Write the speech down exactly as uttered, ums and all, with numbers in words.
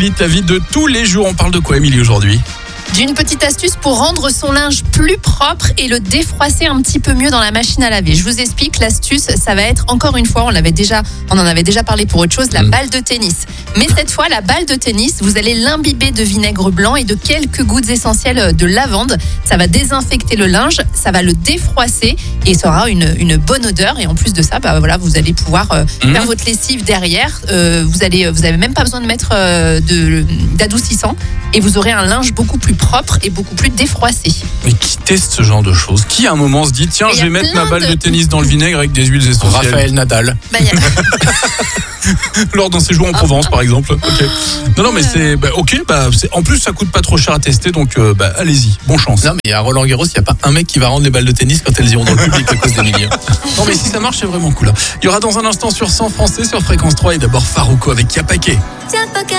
facilite la vie de tous les jours. On parle de quoi, Émilie, aujourd'hui ? D'une petite astuce pour rendre son linge plus propre et le défroisser un petit peu mieux dans la machine à laver. Je vous explique, l'astuce, ça va être, encore une fois, on l'avait déjà, on en avait déjà parlé pour autre chose, la mmh. balle de tennis. Mais cette fois, la balle de tennis, vous allez l'imbiber de vinaigre blanc et de quelques gouttes essentielles de lavande. Ça va désinfecter le linge, ça va le défroisser et ça aura une, une bonne odeur. Et en plus de ça, bah voilà, vous allez pouvoir euh, mmh. faire votre lessive derrière. Euh, vous allez, vous avez même pas besoin de mettre euh, de, d'adoucissant et vous aurez un linge beaucoup plus propre et beaucoup plus défroissé. Mais qui teste ce genre de choses ? Qui à un moment se dit tiens, je vais mettre ma balle de... de tennis dans le vinaigre avec des huiles essentielles ? Raphaël Nadal. Bah, a... Lors d'un séjour en Provence, par exemple. Okay. Non, non, mais c'est bah, ok. Bah, c'est, en plus, ça coûte pas trop cher à tester, donc euh, bah, allez-y, bonne chance. Non, mais à Roland Garros, il y a pas un mec qui va rendre les balles de tennis quand elles iront dans le public à cause d'Émilie. Non, mais si ça marche, c'est vraiment cool. Il y aura dans un instant sur cent Français sur Fréquence trois et d'abord Farouko avec Yapake.